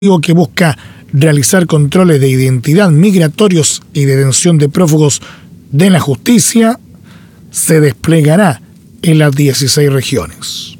que busca realizar controles de identidad migratorios y detención de prófugos de la justicia se desplegará en las 16 regiones.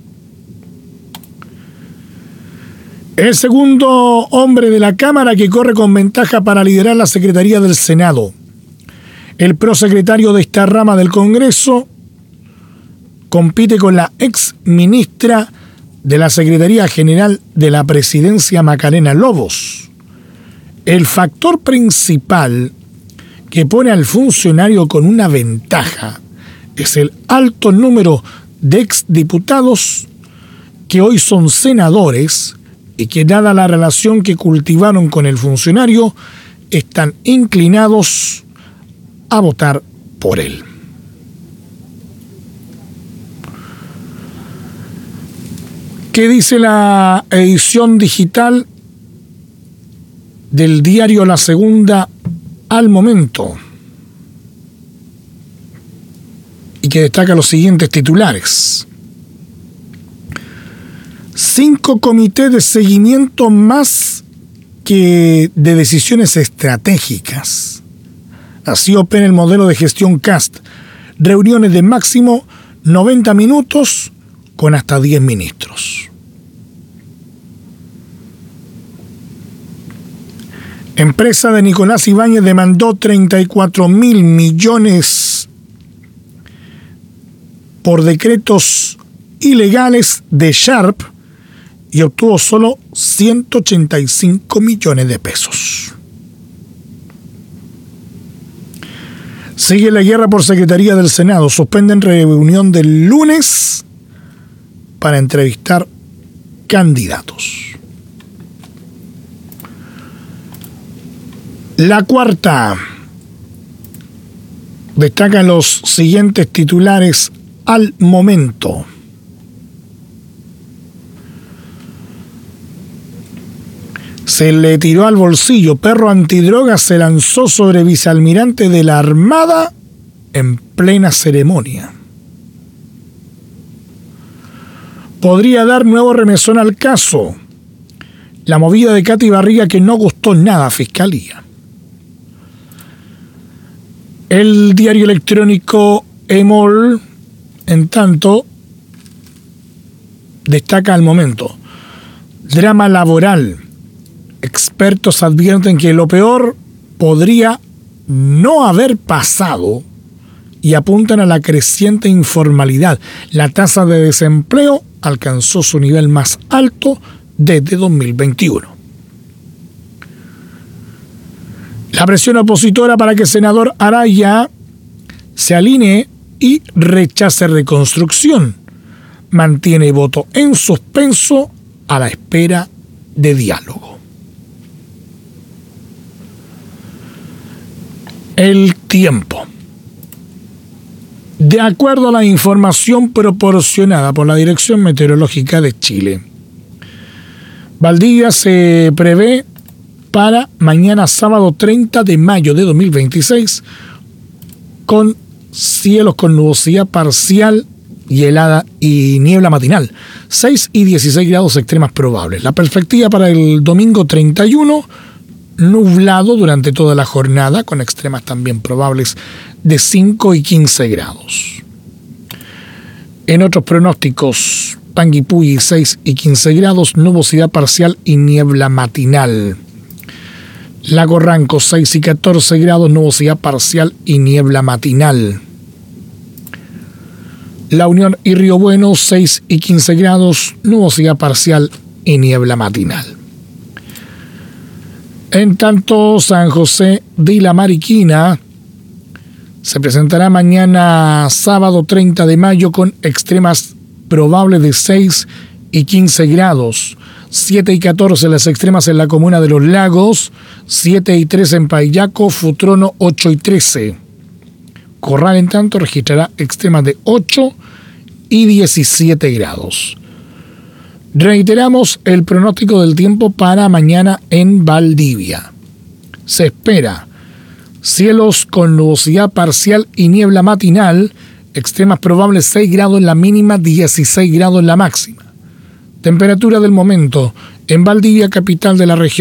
El segundo hombre de la Cámara que corre con ventaja para liderar la Secretaría del Senado. El prosecretario de esta rama del Congreso compite con la ex ministra de la Secretaría General de la Presidencia, Macarena Lobos. El factor principal que pone al funcionario con una ventaja es el alto número de exdiputados que hoy son senadores y que, dada la relación que cultivaron con el funcionario, están inclinados a votar por él. ¿Qué dice la edición digital del diario La Segunda al Momento? Y que destaca los siguientes titulares. 5 comités de seguimiento más que de decisiones estratégicas. Así opera el modelo de gestión CAST. Reuniones de máximo 90 minutos con hasta 10 ministros. Empresa de Nicolás Ibáñez demandó 34.000 millones por decretos ilegales de Sharp y obtuvo solo 185 millones de pesos. Sigue la guerra por Secretaría del Senado. Suspenden reunión del lunes para entrevistar candidatos. La Cuarta destacan los siguientes titulares al momento. Se le tiró al bolsillo. Perro antidrogas se lanzó sobre vicealmirante de la Armada en plena ceremonia. Podría dar nuevo remesón al caso. La movida de Katy Barriga que no gustó nada a Fiscalía. El diario electrónico EMOL, en tanto, destaca al momento. Drama laboral. Expertos advierten que lo peor podría no haber pasado y apuntan a la creciente informalidad. La tasa de desempleo alcanzó su nivel más alto desde 2021. La presión opositora para que el senador Araya se alinee y rechace reconstrucción. Mantiene voto en suspenso a la espera de diálogo. El tiempo. De acuerdo a la información proporcionada por la Dirección Meteorológica de Chile, Valdivia se prevé para mañana sábado 30 de mayo de 2026 con cielos con nubosidad parcial y helada y niebla matinal, 6 y 16 grados extremas probables. La perspectiva para el domingo 31, nublado durante toda la jornada, con extremas también probables de 5 y 15 grados. En otros pronósticos, Panguipulli 6 y 15 grados, nubosidad parcial y niebla matinal. Lago Ranco 6 y 14 grados, nubosidad parcial y niebla matinal. La Unión y Río Bueno 6 y 15 grados, nubosidad parcial y niebla matinal. En tanto, San José de la Mariquina se presentará mañana sábado 30 de mayo con extremas probables de 6 y 15 grados. 7 y 14 las extremas en la comuna de Los Lagos, 7 y 13 en Paillaco, Futrono 8 y 13. Corral, en tanto, registrará extremas de 8 y 17 grados. Reiteramos el pronóstico del tiempo para mañana en Valdivia. Se espera cielos con nubosidad parcial y niebla matinal, extremas probables 6 grados en la mínima, 16 grados en la máxima. Temperatura del momento en Valdivia, capital de la región.